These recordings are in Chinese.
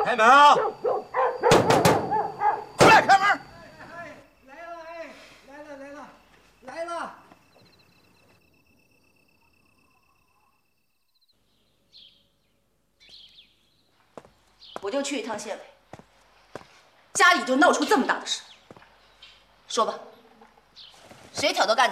开门啊！ 出来开门！ 来了！ 我就去一趟县委，家里就闹出这么大的事。说吧，谁挑逗干的？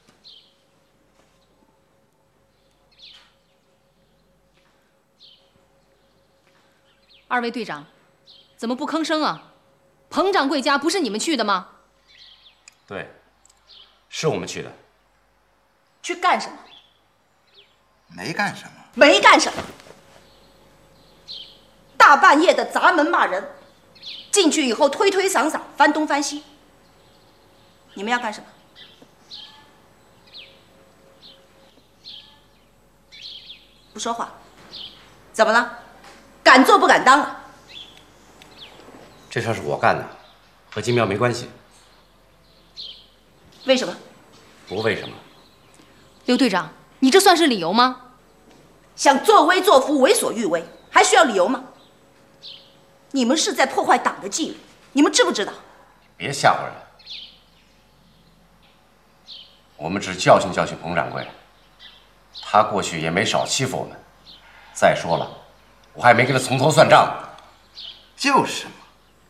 二位队长，怎么不吭声啊？彭掌柜家不是你们去的吗？ 对，是我们去的。 去干什么？ 没干什么。 没干什么。大半夜的砸门骂人，进去以后推推搡搡，翻东翻西。你们要干什么？不说话。怎么了？敢做不敢当啊？ 这事儿是我干的，和金苗没关系。 为什么？ 不为什么。 刘队长，你这算是理由吗？ 想作威作福、为所欲为，还需要理由吗？你们是在破坏党的纪律，你们知不知道？ 别吓唬人。我们只教训教训彭掌柜，他过去也没少欺负我们。再说了，我还没跟他从头算账呢。 就是嘛。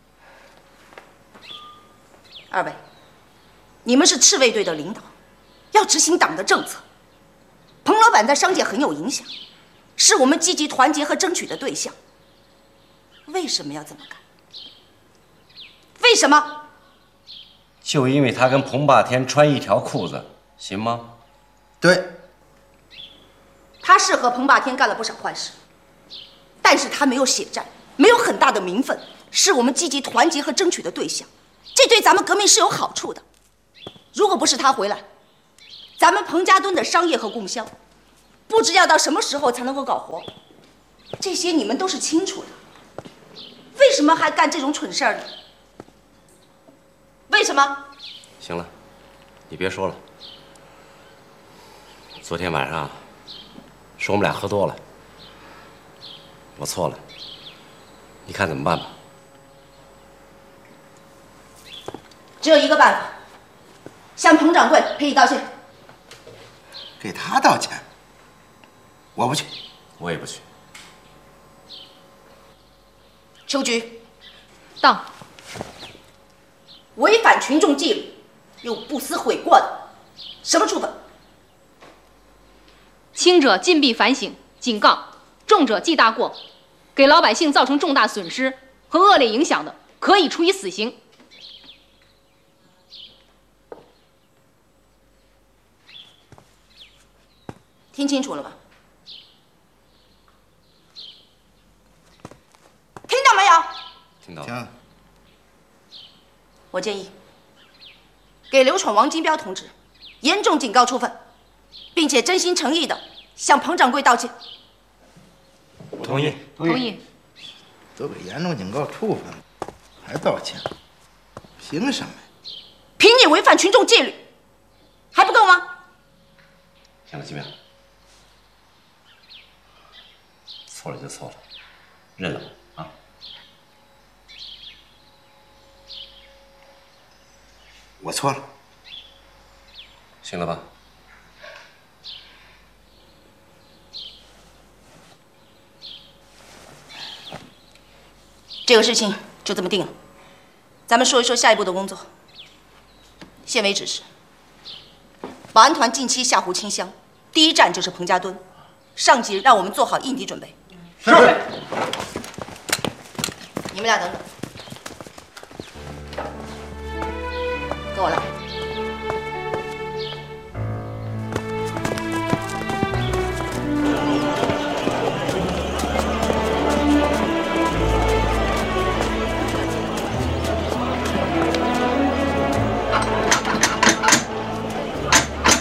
二位，你们是赤卫队的领导，要执行党的政策。彭老板在商界很有影响，是我们积极团结和争取的对象。为什么要这么干？为什么？ 就因为他跟彭霸天穿一条裤子，行吗？ 对。 他是和彭霸天干了不少坏事，但是他没有血债，没有很大的名分，是我们积极团结和争取的对象，这对咱们革命是有好处的。如果不是他回来，咱们彭家墩的商业和供销，不知要到什么时候才能够搞活。这些你们都是清楚的，为什么还干这种蠢事儿呢？为什么？ 行了，你别说了。昨天晚上是我们俩喝多了，我错了，你看怎么办吧？ 只有一个办法，向彭掌柜赔礼道歉。 给他道歉？我不去， 我也不去。 秋菊， 到。 违反群众纪律又不思悔过的，什么处分？ 轻者禁闭反省、警告，重者记大过，给老百姓造成重大损失和恶劣影响的，可以处以死刑。 听清楚了吗？听到没有？ 听到了。 行。 我建议给刘闯、王金彪同志严重警告处分，并且真心诚意的向彭掌柜道歉。 我同意。 同意。 都给严重警告处分了，还道歉？凭什么呀？ 凭你违反群众纪律，还不够吗？ 行了，金苗，错了就错了，认了吧啊！ 我错了。 行了吧？ 这个事情就这么定了。咱们说一说下一步的工作。县委指示，保安团近期下湖清乡，第一站就是彭家墩，上级让我们做好应急准备。 是。 你们俩等等，跟我来。